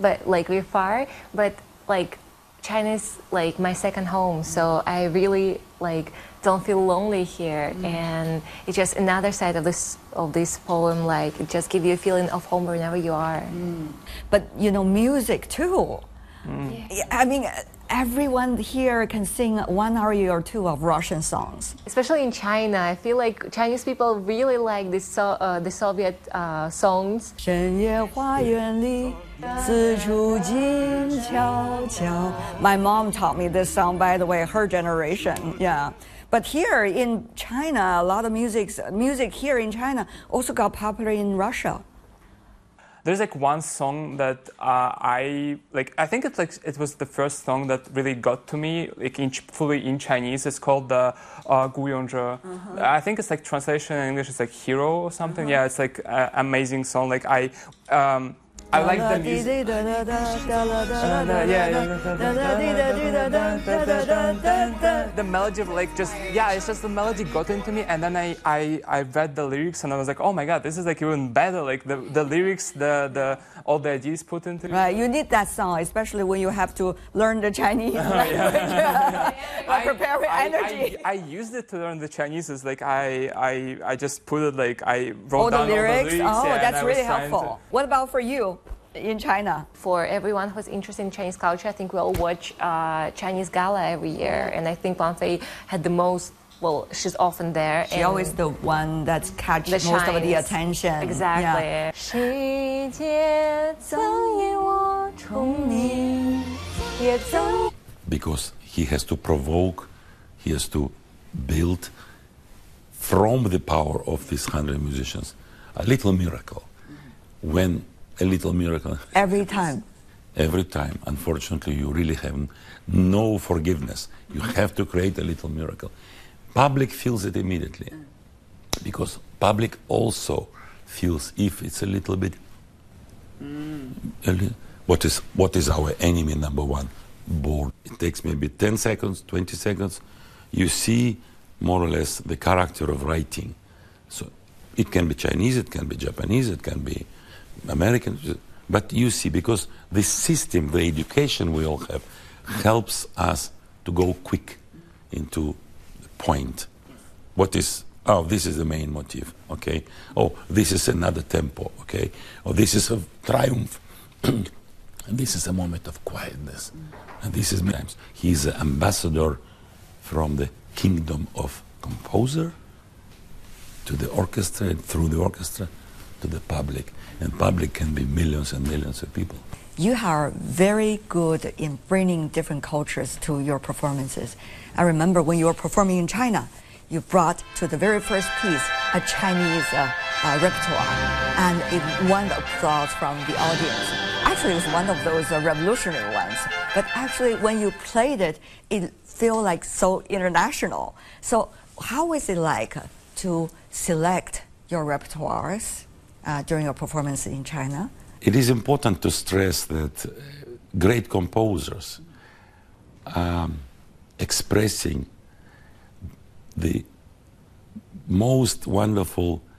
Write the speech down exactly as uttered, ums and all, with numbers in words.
but like we're far, but like China is like my second home, so I really like don't feel lonely here, mm. and it's just another side of this of this poem. Like it just gives you a feeling of home wherever you are. Mm. But you know, music too. Mm. Yeah. I mean, everyone here can sing one aria or two of Russian songs. Especially in China, I feel like Chinese people really like the so, uh, the Soviet uh, songs. 深夜花园里，四处静悄悄. My mom taught me this song, by the way, her generation. Yeah. But here in China, a lot of music, music here in China also got popular in Russia. There's like one song that uh, I like. I think it's like it was the first song that really got to me, like in, fully in Chinese. It's called the uh, Gu Yongzhe. Uh-huh. I think it's like translation in English is like hero or something. Uh-huh. Yeah, it's like an amazing song. Like I. Um, I like the music. The melody of like just yeah, it's just the melody got into me, and then I, I, I read the lyrics and I was like, oh my god, this is like even better. Like the, the lyrics, the, the all the ideas put into it. Right, you need that song, especially when you have to learn the Chinese language. Yeah. I, prepare with I, energy. I, I used it to learn the Chinese. It's like I, I, I just put it like I wrote all down the lyrics. all the lyrics. Oh, yeah, that's really trying helpful. To... What about for you in China? For everyone who's interested in Chinese culture, I think we all watch uh, Chinese Gala every year, and I think Wang Fei had the most. Well, she's often there. She's always the one that's catch most shines. of the attention. Exactly. Yeah. Because he has to provoke, he has to build from the power of these hundred musicians a little miracle. When a little miracle every time. Every time, unfortunately, you really have no forgiveness. You have to create a little miracle. Public feels it immediately, because public also feels if it's a little bit. Mm. A li- what is what is our enemy number one? Bored. It takes maybe ten seconds, twenty seconds. You see more or less the character of writing. So it can be Chinese, it can be Japanese, it can be American, but you see, because the system, the education we all have, helps us to go quick into the point. What is, oh, this is the main motif, okay? Oh, this is another tempo, okay? Oh, this is a triumph. And this is a moment of quietness. And this is times. He's an ambassador from the kingdom of composer to the orchestra, and through the orchestra to the public. And public can be millions and millions of people. You are very good in bringing different cultures to your performances. I remember when you were performing in China, you brought to the very first piece a Chinese uh, uh, repertoire, and it won the applause from the audience. Actually, it was one of those uh, revolutionary ones. But actually, when you played it, it felt like so international. So how is it like to select your repertoires Uh, during your performance in China? It is important to stress that uh, great composers um, expressing the most wonderful